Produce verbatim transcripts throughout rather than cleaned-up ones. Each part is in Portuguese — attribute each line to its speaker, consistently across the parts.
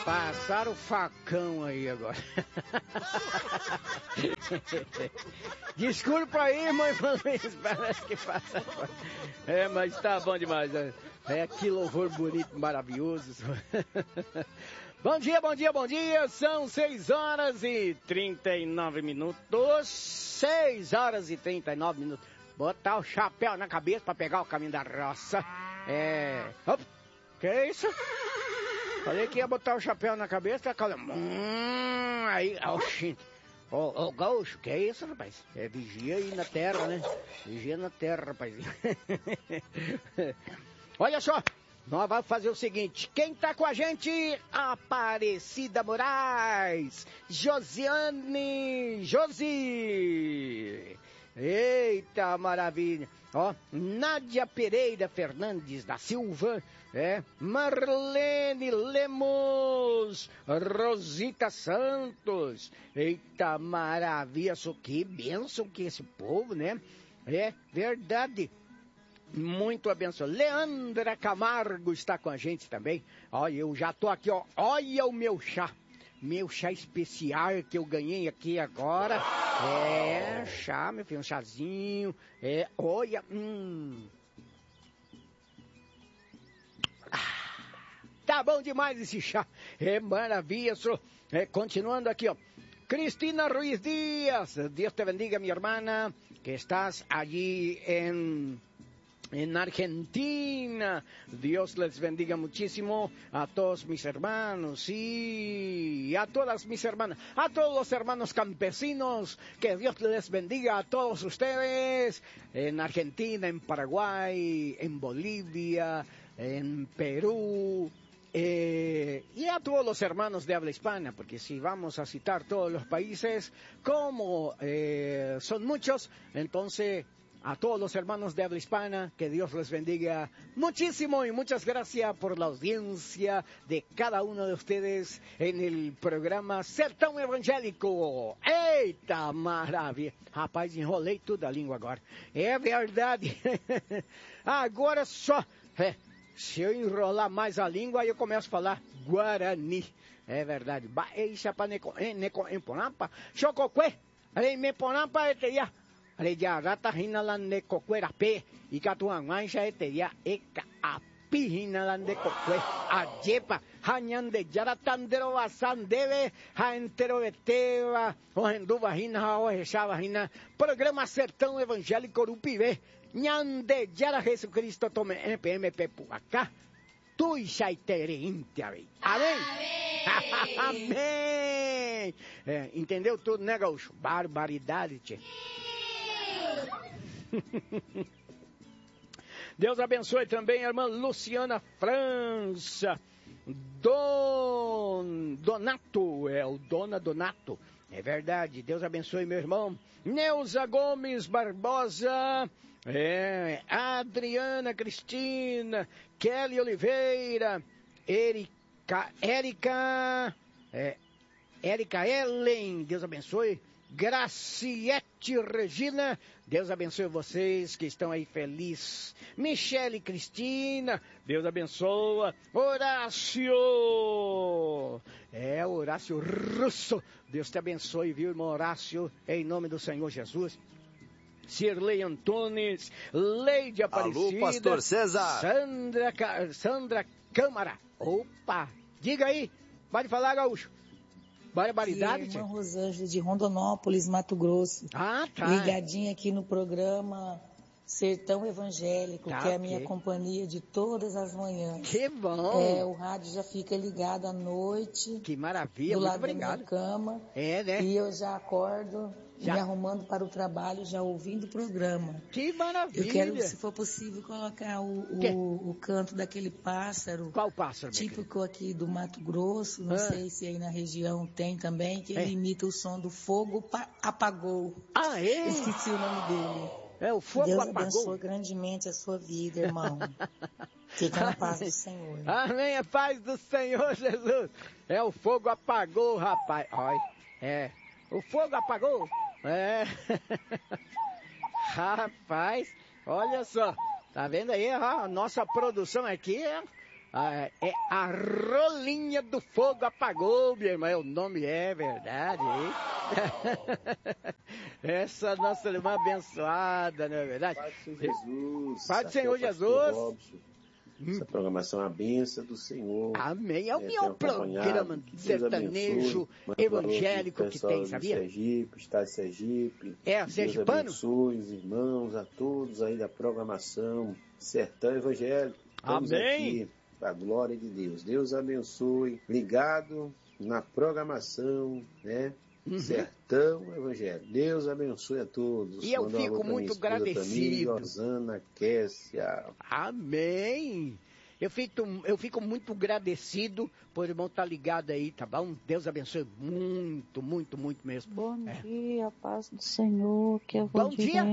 Speaker 1: Passaram o facão aí agora. Desculpa aí, mãe Luiz, parece que passa. É, mas tá bom demais. É, que louvor bonito, maravilhoso. Bom dia, bom dia, bom dia. São seis horas e trinta e nove minutos. seis horas e trinta e nove minutos. Botar o chapéu na cabeça pra pegar o caminho da roça. É... Opa, que é isso? Falei que ia botar o chapéu na cabeça, aquela... Hum, aí, oxi. Ô, ô, gaúcho, que é isso, rapaz? É vigia aí na terra, né? Vigia na terra, rapaz. Olha só, nós vamos fazer o seguinte. Quem tá com a gente? Aparecida Moraes. Josiane. Josi. Eita, maravilha. Ó, Nádia Pereira Fernandes da Silva, é, Marlene Lemos, Rosita Santos. Eita, maravilha, só que bênção que esse povo, né? É verdade. Muito abençoado. Leandra Camargo está com a gente também. Olha, eu já tô aqui, ó. Olha o meu chá. Meu chá especial que eu ganhei aqui agora. É, chá, meu filho, um chazinho. É, olha, hum. Ah, tá bom demais esse chá. É maravilha, só. É, continuando aqui, ó. Cristina Ruiz Dias. Deus te bendiga, minha irmã, que estás allí em... en Argentina. Dios les bendiga muchísimo a todos mis hermanos y a todas mis hermanas, a todos los hermanos campesinos, que Dios les bendiga a todos ustedes, en Argentina, en Paraguay, en Bolivia, en Perú, Eh, y a todos los hermanos de habla hispana, porque si vamos a citar todos los países, como eh, son muchos, entonces a todos los hermanos de habla hispana, que Dios les bendiga muchísimo y muchas gracias por la audiencia de cada uno de ustedes en el programa Sertão Evangélico. Eita maravilha! Rapaz, enrolei tudo a língua agora. É verdade. Agora só... É, se eu enrolar mais a língua, aí eu começo a falar Guarani. É verdade. Baixa para Necoemponampa, Chocoque, Reimeponampa, Eteia. Rejagata Hinalan Necoquerape, e Catuangancha Eteia, Eca Apihinan de Coque, Ajepa, Hanyan de Yaratandero Basandeve, Haentero Beteva, Ojenduva Hina, Ojechava Hina, Programa Sertão Evangélico Urupivé. Nhande Yara Jesucristo tome M P M P Puacá. Tu e Chaitere Intiavei. Amém? Amém! É, entendeu tudo, né, gaúcho? Barbaridade, tchê. Deus abençoe também a irmã Luciana França. Don Donato, é o Dona Donato. É verdade, Deus abençoe meu irmão. Neuza Gomes Barbosa. É, Adriana Cristina, Kelly Oliveira, Erika, Erika, é, Erika Ellen, Deus abençoe, Graciete Regina, Deus abençoe vocês que estão aí felizes, Michele Cristina, Deus abençoa, Horácio, é, Horácio Russo, Deus te abençoe, viu, irmão Horácio, em nome do Senhor Jesus. Cirlei Antunes, Leide Aparecida.
Speaker 2: Alô, Pastor César.
Speaker 1: Sandra, Sandra Câmara. Opa, diga aí, pode falar, gaúcho. Barbaridade,
Speaker 3: tia. Irmã Rosângela de Rondonópolis, Mato Grosso.
Speaker 1: Ah, tá.
Speaker 3: Ligadinha aqui no programa Sertão Evangélico,
Speaker 1: tá,
Speaker 3: que é a
Speaker 1: okay.
Speaker 3: minha companhia de todas as manhãs.
Speaker 1: Que bom.
Speaker 3: É, o rádio já fica ligado à noite.
Speaker 1: Que maravilha,
Speaker 3: do
Speaker 1: muito
Speaker 3: lado
Speaker 1: obrigado.
Speaker 3: da minha cama.
Speaker 1: É, né?
Speaker 3: E eu já acordo...
Speaker 1: Já.
Speaker 3: Me arrumando para o trabalho, já ouvindo o programa.
Speaker 1: Que maravilha!
Speaker 3: Eu quero, se for possível, colocar o, o, o canto daquele pássaro.
Speaker 1: Qual pássaro?
Speaker 3: Típico aqui do Mato Grosso, não ah. sei se aí na região tem também, que é. ele imita o som do fogo apagou.
Speaker 1: Ah, é?
Speaker 3: Esqueci o nome dele.
Speaker 1: É, o fogo
Speaker 3: Deus
Speaker 1: apagou.
Speaker 3: Deus abençoe grandemente a sua vida, irmão. Fica na paz do Senhor.
Speaker 1: Amém, a paz do Senhor Jesus. É, o fogo apagou, rapaz. Olha, é, o fogo apagou. É, rapaz, olha só, tá vendo aí, a nossa produção aqui é, Ah, é a Rolinha do Fogo Apagou, minha irmã. O nome é verdade, hein? Essa nossa irmã abençoada, não é verdade?
Speaker 2: Pai do Senhor Jesus.
Speaker 1: Pai do Senhor Jesus.
Speaker 2: Robson. Essa programação é a bênção do Senhor.
Speaker 1: Amém. É o
Speaker 2: é,
Speaker 1: meu programa sertanejo evangélico que tem, sabia?
Speaker 2: Sergipe, estado de Sergipe.
Speaker 1: É, sergipano?
Speaker 2: Deus abençoe os irmãos, a todos aí da programação Sertão Evangélico. Estamos
Speaker 1: Amém.
Speaker 2: aqui para a glória de Deus. Deus abençoe. Ligado na programação, né? Uhum. Sertão Evangelho. Deus abençoe a todos.
Speaker 1: E eu Manda fico muito agradecido.
Speaker 2: Rosana, Kessia.
Speaker 1: Amém. Eu fico, eu fico muito agradecido por o irmão estar ligado aí, tá bom? Deus abençoe muito, muito, muito mesmo.
Speaker 4: Bom
Speaker 1: é.
Speaker 4: dia, paz do Senhor, que eu vou
Speaker 1: Bom dia.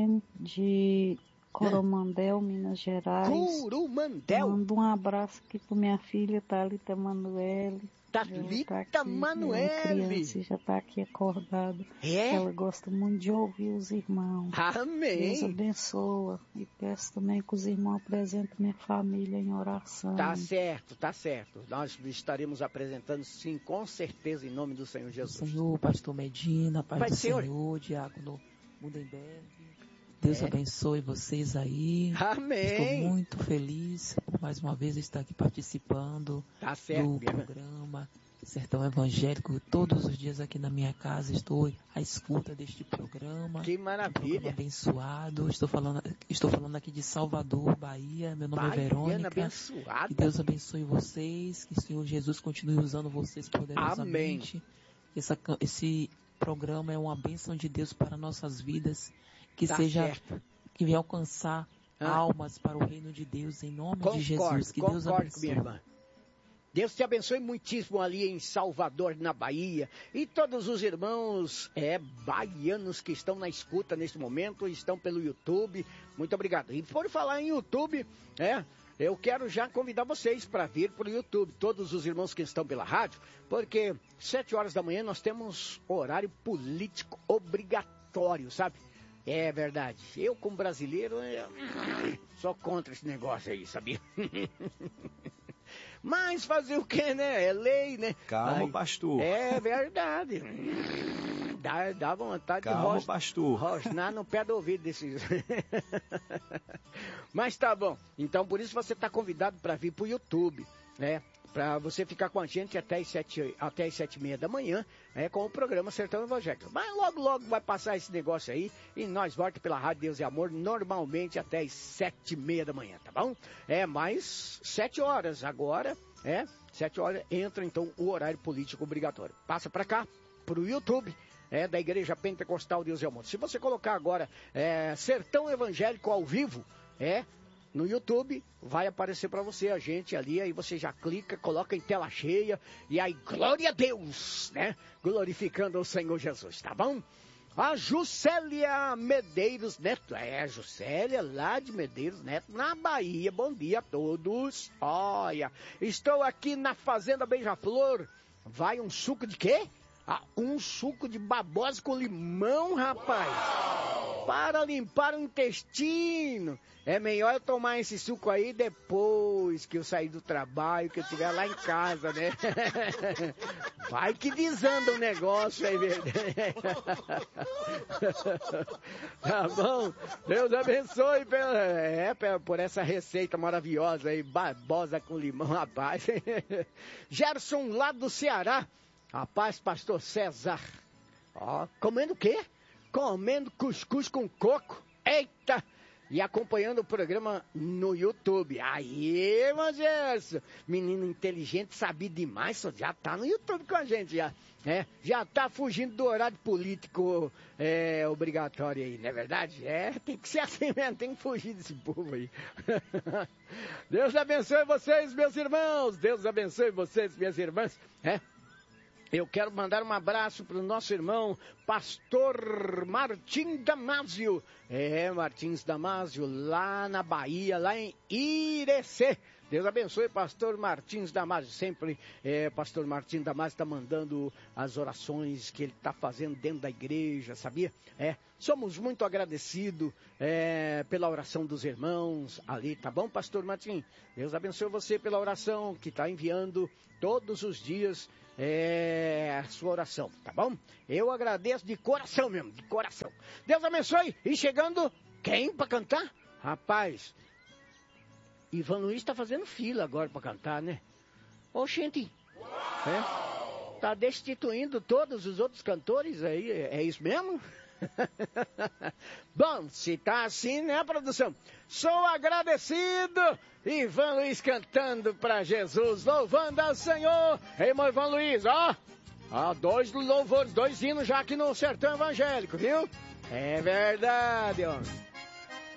Speaker 4: de Coromandel, Minas Gerais.
Speaker 1: Coromandel.
Speaker 4: Mando um abraço aqui para minha filha, Thalita Manoeli.
Speaker 1: Thalita
Speaker 4: tá
Speaker 1: Manoeli.
Speaker 4: Já está aqui acordada.
Speaker 1: É?
Speaker 4: Ela gosta muito de ouvir os irmãos.
Speaker 1: Amém.
Speaker 4: Deus abençoa. E peço também que os irmãos apresentem minha família em oração.
Speaker 1: Tá certo, tá certo. Nós estaremos apresentando sim, com certeza, em nome do Senhor Jesus.
Speaker 5: Senhor, pastor Medina, Pai, Pai do Senhor, Senhor Diácono Mundenberg. Deus é. abençoe vocês aí.
Speaker 1: Amém.
Speaker 5: Estou muito feliz por mais uma vez estar aqui participando
Speaker 1: tá certo,
Speaker 5: do programa Sertão Evangélico. Todos os dias aqui na minha casa estou à escuta deste programa.
Speaker 1: Que maravilha.
Speaker 5: Um programa abençoado. Estou falando, estou falando aqui de Salvador, Bahia. Meu nome Baiana é Verônica.
Speaker 1: Abençoada.
Speaker 5: Que Deus abençoe vocês. Que o Senhor Jesus continue usando vocês poderosamente.
Speaker 1: Amém.
Speaker 5: Essa, esse programa é uma bênção de Deus para nossas vidas. Que
Speaker 1: tá
Speaker 5: seja,
Speaker 1: certo.
Speaker 5: que venha alcançar ah. almas para o reino de Deus, em nome
Speaker 1: concordo,
Speaker 5: de Jesus. Que Deus abençoe.
Speaker 1: Minha irmã. Deus te abençoe muitíssimo ali em Salvador, na Bahia. E todos os irmãos é, baianos que estão na escuta neste momento, estão pelo YouTube. Muito obrigado. E por falar em YouTube, é, eu quero já convidar vocês para vir para o YouTube, todos os irmãos que estão pela rádio, porque sete horas da manhã nós temos horário político obrigatório, sabe? É verdade. Eu, como brasileiro, eu... sou contra esse negócio aí, sabia? Mas fazer o quê, né? É lei, né?
Speaker 6: Calma, aí, pastor.
Speaker 1: É verdade. Dá, dá vontade
Speaker 6: Calma,
Speaker 1: de ros...
Speaker 6: pastor.
Speaker 1: rosnar no pé do ouvido desses... Mas tá bom. Então, por isso você está convidado para vir para o YouTube, né? Para você ficar com a gente até as sete, até as sete e meia da manhã, é, com o programa Sertão Evangélico. Mas logo, logo vai passar esse negócio aí e nós voltamos pela Rádio Deus e Amor normalmente até as sete e meia da manhã, tá bom? É, mais sete horas agora, é, sete horas entra então o horário político obrigatório. Passa para cá, pro YouTube, é, da Igreja Pentecostal Deus e Amor. Se você colocar agora é, Sertão Evangélico ao vivo, é... no YouTube, vai aparecer para você a gente ali, aí você já clica, coloca em tela cheia, e aí, glória a Deus, né? Glorificando o Senhor Jesus, tá bom? A Juscelia Medeiros Neto, é, a Juscelia lá de Medeiros Neto, na Bahia, bom dia a todos. Olha, estou aqui na Fazenda Beija-Flor, vai um suco de quê? Ah, um suco de babosa com limão, rapaz. Para limpar o intestino. É melhor eu tomar esse suco aí depois que eu sair do trabalho, que eu estiver lá em casa, né? Vai que desanda o negócio aí, tá bom? Deus abençoe pela, é, por essa receita maravilhosa aí, babosa com limão, rapaz. Gerson lá do Ceará. Rapaz, pastor César, ó, comendo o quê? Comendo cuscuz com coco, eita! E acompanhando o programa no YouTube. Aí, meu Gerson, menino inteligente, sabia demais, só já tá no YouTube com a gente, já, é, já tá fugindo do horário político é, obrigatório aí, não é verdade? É, tem que ser assim mesmo, tem que fugir desse povo aí. Deus abençoe vocês, meus irmãos, Deus abençoe vocês, minhas irmãs, é. Eu quero mandar um abraço para o nosso irmão, pastor Martim Damásio. É, Martins Damásio, lá na Bahia, lá em Irecê. Deus abençoe, pastor Martins Damasio. Sempre, é, pastor Martins Damasio está mandando as orações que ele está fazendo dentro da igreja, sabia? É, somos muito agradecidos é, pela oração dos irmãos ali, tá bom, pastor Martins? Deus abençoe você pela oração que está enviando todos os dias é, a sua oração, tá bom? Eu agradeço de coração mesmo, de coração. Deus abençoe. E chegando, quem para cantar? Rapaz, Ivan Luiz está fazendo fila agora para cantar, né? Ô, gente, é, tá destituindo todos os outros cantores aí, é, é isso mesmo? Bom, se tá assim, né, produção? Sou agradecido. Ivan Luiz cantando para Jesus, louvando ao Senhor. Irmão Ivan Luiz, ó, ó, dois louvores, dois hinos já aqui no Sertão Evangélico, viu? É verdade, ó.